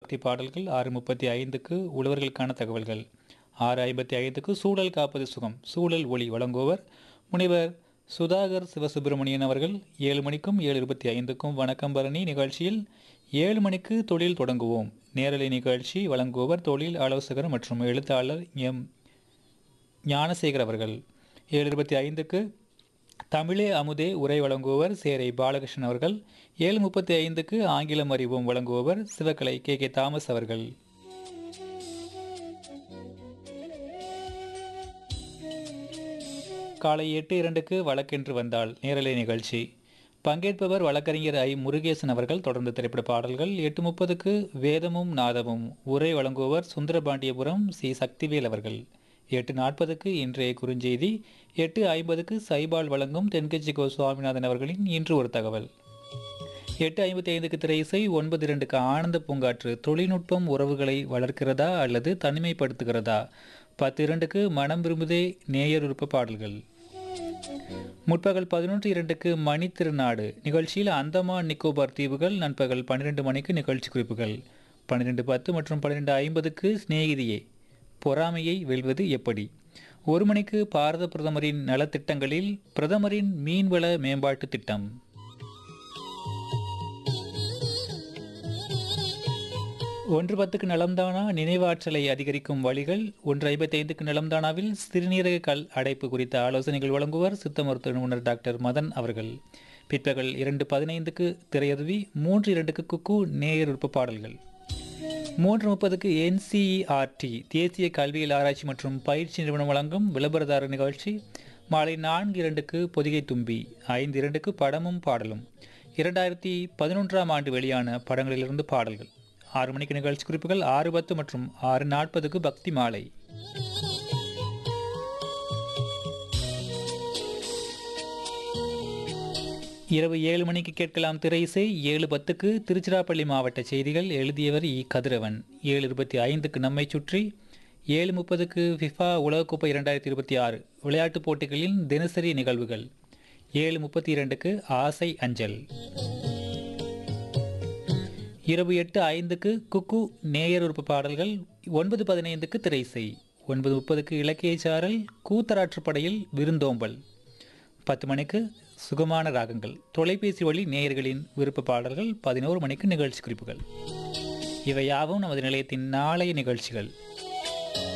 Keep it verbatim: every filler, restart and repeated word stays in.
பாடல்கள் ஆறு முப்பத்தி ஐந்துக்கு உழவர்களுக்கான தகவல்கள், ஆறு ஐம்பத்தி ஐந்துக்கு சூழல் காப்பது சுகம் சூழல் ஒளி வழங்குபவர் முனைவர் சுதாகர் சிவசுப்பிரமணியன் அவர்கள். ஏழு மணிக்கும் ஏழு இருபத்தி ஐந்துக்கும் வணக்கம் பரணி நிகழ்ச்சியில் ஏழு மணிக்கு தொழில் தொடங்குவோம் நேரலை நிகழ்ச்சி வழங்குபவர் தொழில் ஆலோசகர் மற்றும் எழுத்தாளர் எம் ஞானசேகர் அவர்கள். ஏழு இருபத்தி ஐந்துக்கு தமிழே அமுதே உரை வழங்குபவர் சேரை பாலகிருஷ்ணன் அவர்கள். ஏழு முப்பத்தி ஐந்துக்கு ஆங்கிலம் அறிவோம் வழங்குபவர் சிவகலை கே கே தாமஸ் அவர்கள். காலை எட்டு இரண்டுக்கு வழக்கென்று வந்தால் நேரலை நிகழ்ச்சி பங்கேற்பவர் வழக்கறிஞர் ஐ முருகேசன் அவர்கள். தொடர்ந்து திரைப்பட பாடல்கள். எட்டு முப்பதுக்கு வேதமும் நாதமும் உரை வழங்குபவர் சுந்தரபாண்டியபுரம் சி சக்திவேல் அவர்கள். எட்டு நாற்பதுக்கு இன்றைய குறுஞ்செய்தி. எட்டு ஐம்பதுக்கு சைபால் வழங்கும் தென்கட்சி கோ சுவாமிநாதன் அவர்களின் இன்று ஒரு தகவல். எட்டு ஐம்பத்தி ஐந்துக்கு திரை இசை. ஒன்பது இரண்டுக்கு ஆனந்த பூங்காற்று தொழில்நுட்பம் உறவுகளை வளர்க்கிறதா அல்லது தனிமைப்படுத்துகிறதா. பத்து இரண்டுக்கு மனம் விரும்புதே நேயர் விருப்ப பாடல்கள். முற்பகல் பதினொன்று இரண்டுக்கு மணி திருநாடு நிகழ்ச்சியில் அந்தமான் நிக்கோபார் தீவுகள். நண்பகல் பன்னிரெண்டு மணிக்கு நிகழ்ச்சி குறிப்புகள். பன்னிரெண்டு பத்து மற்றும் பன்னிரெண்டு ஐம்பதுக்கு சிநேகிதியே பொறாமையை வெல்வது எப்படி. ஒரு மணிக்கு பாரத பிரதமரின் நலத்திட்டங்களில் பிரதமரின் மீன்வள மேம்பாட்டு திட்டம். ஒன்று பத்துக்கு நலம்தானா நினைவாற்றலை அதிகரிக்கும் வழிகள். ஒன்று ஐம்பத்தி ஐந்துக்கு நலம்தானாவில் சிறுநீரக கல் அடைப்பு குறித்த ஆலோசனைகள் வழங்குவர் சித்த மருத்துவ நிபுணர் டாக்டர் மதன் அவர்கள். பிற்பகல் இரண்டு பதினைந்துக்கு திரையருவி. மூன்று இரண்டுக்கு குக்கு நேயர் விருப்ப பாடல்கள். மூன்று முப்பதுக்கு என்சிஇஆர்டி தேசிய கல்வியல் ஆராய்ச்சி மற்றும் பயிற்சி நிறுவனம் வழங்கும் விளம்பரதார நிகழ்ச்சி. மாலை நான்கு இரண்டுக்கு பொதிகை தும்பி. ஐந்து இரண்டுக்கு படமும் பாடலும் இரண்டாயிரத்தி பதினொன்றாம் ஆண்டு வெளியான படங்களிலிருந்து பாடல்கள். ஆறு மணிக்கு நிகழ்ச்சி குறிப்புகள். ஆறு பத்து மற்றும் ஆறு நாற்பதுக்கு பக்தி மாலை. இரவு ஏழு மணிக்கு கேட்கலாம் திரை இசை. ஏழு பத்துக்கு திருச்சிராப்பள்ளி மாவட்ட செய்திகள் எழுதியவர் இ கதிரவன். ஏழு இருபத்தி ஐந்துக்கு நம்மை சுற்றி. ஏழு முப்பதுக்கு ஃபிஃபா உலகக்கோப்பை இரண்டாயிரத்தி இருபத்தி ஆறு விளையாட்டுப் போட்டிகளின் தினசரி நிகழ்வுகள். ஏழு முப்பத்தி இரண்டுக்கு ஆசை அஞ்சல். இரவு எட்டு ஐந்துக்கு குக்கு நேயர் உறுப்பு பாடல்கள். ஒன்பது பதினைந்துக்கு திரை இசை. ஒன்பது முப்பதுக்கு இலக்கிய சாரல் கூத்தராற்றுப்படையில் விருந்தோம்பல். பத்து மணிக்கு சுகமான ராகங்கள் தொலைபேசி வழி நேயர்களின் விருப்ப பாடல்கள். பதினோரு மணிக்கு நிகழ்ச்சி குறிப்புகள். இவை யாவும் நமது நிலையத்தின் நாளைய நிகழ்ச்சிகள்.